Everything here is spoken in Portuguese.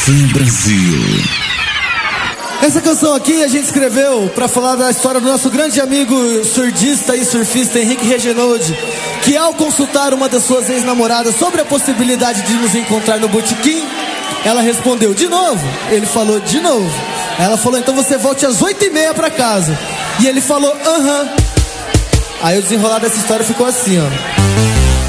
Maçã Brasil. Essa canção aqui a gente escreveu pra falar da história do nosso grande amigo surdista e surfista Henrique Regenoldi, que ao consultar uma das suas ex-namoradas sobre a possibilidade de nos encontrar no botequim, ela respondeu, de novo? Ele falou, de novo. Ela falou, então você volte às 8h30 pra casa. E ele falou, aham. Aí o desenrolar dessa história ficou assim, ó.